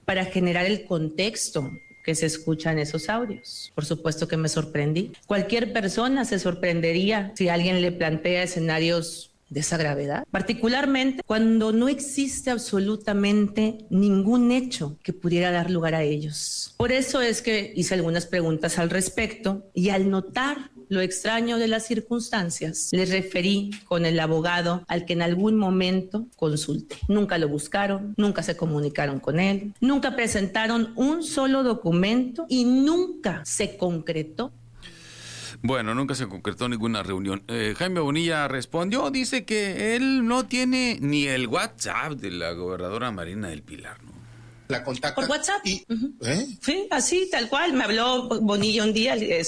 para generar el contexto que se escucha en esos audios. Por supuesto que me sorprendí. Cualquier persona se sorprendería si alguien le plantea escenarios de esa gravedad, particularmente cuando no existe absolutamente ningún hecho que pudiera dar lugar a ellos. Por eso es que hice algunas preguntas al respecto y al notar lo extraño de las circunstancias, les referí con el abogado al que en algún momento consulté. Nunca lo buscaron, nunca se comunicaron con él, nunca presentaron un solo documento y nunca se concretó. Bueno, nunca se concretó ninguna reunión. Jaime Bonilla respondió, dice que él no tiene ni el WhatsApp de la gobernadora Marina del Pilar, ¿no? La contacta por WhatsApp. Y, Sí, así, tal cual. Me habló Bonilla un día, el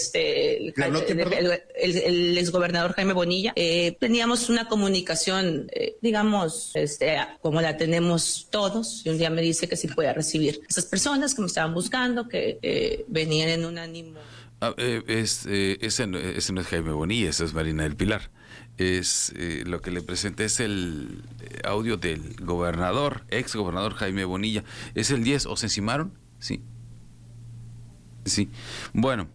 exgobernador Jaime Bonilla. Teníamos una comunicación, digamos, como la tenemos todos. Y un día me dice que sí podía recibir esas personas que me estaban buscando, que venían en un ánimo. Ese no es Jaime Bonilla, esa es Marina del Pilar. Lo que le presenté es el audio del gobernador, ex gobernador Jaime Bonilla. ¿Es el 10 o se encimaron? Sí. Sí. Bueno,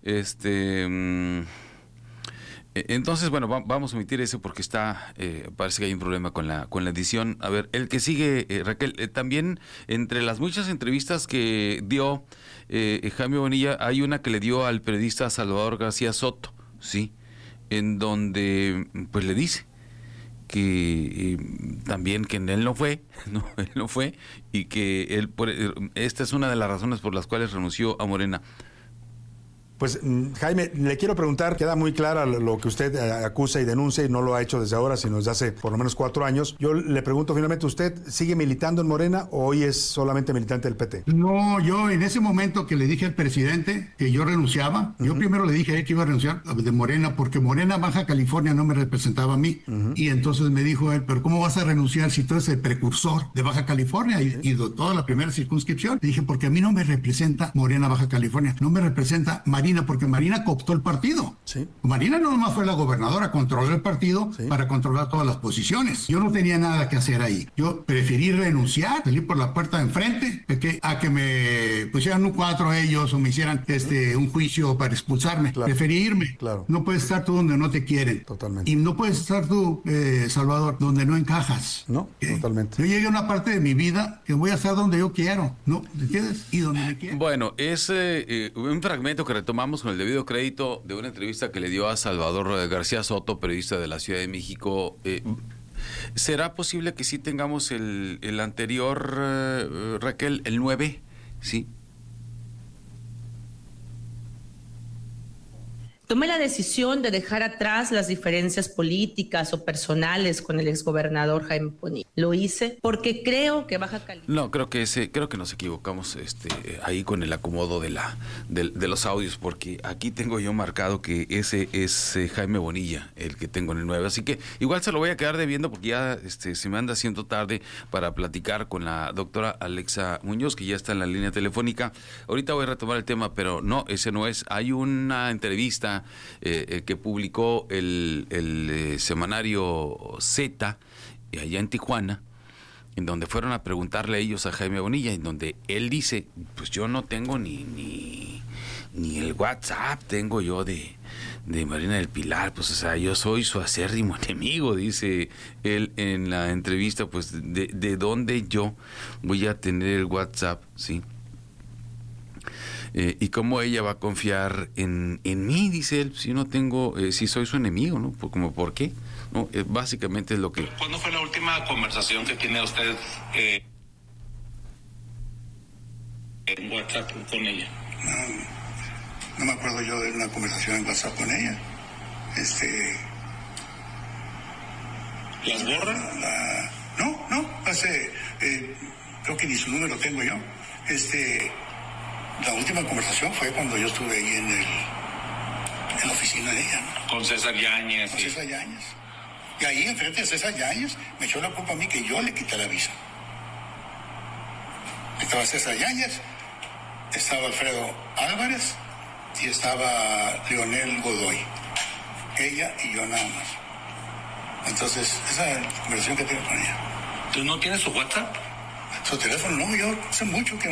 entonces, bueno, vamos a omitir ese porque parece que hay un problema con la edición. A ver, el que sigue, Raquel, también entre las muchas entrevistas que dio Jaime Bonilla, hay una que le dio al periodista Salvador García Soto, sí, en donde pues le dice que también que él no fue, y que esta es una de las razones por las cuales renunció a Morena. Pues, Jaime, le quiero preguntar, queda muy clara lo que usted acusa y denuncia, y no lo ha hecho desde ahora, sino desde hace por lo menos 4 años. Yo le pregunto finalmente, ¿usted sigue militando en Morena o hoy es solamente militante del PT? No, yo en ese momento que le dije al presidente que yo renunciaba, yo primero le dije a él que iba a renunciar de Morena, porque Morena Baja California no me representaba a mí. Y entonces me dijo él, pero ¿cómo vas a renunciar si tú eres el precursor de Baja California y de toda la primera circunscripción? Le dije, porque a mí no me representa Morena Baja California, no me representa Marina, porque Marina cooptó el partido. Sí. Marina no nomás fue la gobernadora, controló el partido para controlar todas las posiciones. Yo no tenía nada que hacer ahí. Yo preferí renunciar, salir por la puerta de enfrente, a que me pusieran un 4 a ellos o me hicieran un juicio para expulsarme. Claro. Preferí irme. Claro. No puedes estar tú donde no te quieren. Totalmente. Y no puedes estar tú, Salvador, donde no encajas. No, totalmente. Yo llegué a una parte de mi vida que voy a estar donde yo quiero, ¿no? ¿Me entiendes? Y donde me quiero. Bueno, es un fragmento que retomamos con el debido crédito de una entrevista que le dio a Salvador García Soto, periodista de la Ciudad de México. ¿Será posible que sí tengamos el anterior, Raquel, el 9? Sí. Tomé la decisión de dejar atrás las diferencias políticas o personales con el exgobernador Jaime Bonilla. Lo hice porque creo que Baja California... No, creo que nos equivocamos ahí con el acomodo de los audios, porque aquí tengo yo marcado que ese es Jaime Bonilla, el que tengo en el 9. Así que igual se lo voy a quedar debiendo porque ya se me anda haciendo tarde para platicar con la doctora Alexa Muñoz, que ya está en la línea telefónica. Ahorita voy a retomar el tema, pero no, ese no es. Hay una entrevista que publicó el semanario Z allá en Tijuana, en donde fueron a preguntarle a ellos a Jaime Bonilla, en donde él dice, pues yo no tengo ni el WhatsApp tengo yo de Marina del Pilar, pues o sea, yo soy su acérrimo enemigo, dice él en la entrevista, pues de dónde yo voy a tener el WhatsApp, ¿sí? Y cómo ella va a confiar en mí, dice él, si no tengo, si soy su enemigo, ¿no? Como, ¿por qué? No, básicamente es lo que... ¿Cuándo fue la última conversación que tiene usted en WhatsApp con ella? No me acuerdo yo de una conversación en WhatsApp con ella. ¿Las borra? No, creo que ni su número tengo yo. La última conversación fue cuando yo estuve ahí en la oficina de ella, ¿no? Con César Yáñez. Con César Yáñez. Y ahí, enfrente de César Yáñez, me echó la culpa a mí que yo le quité la visa. Estaba César Yáñez, estaba Alfredo Álvarez y estaba Leonel Godoy. Ella y yo nada más. Entonces, esa es la conversación que tengo con ella. ¿Tú no tienes su WhatsApp? Su teléfono no, yo hace mucho que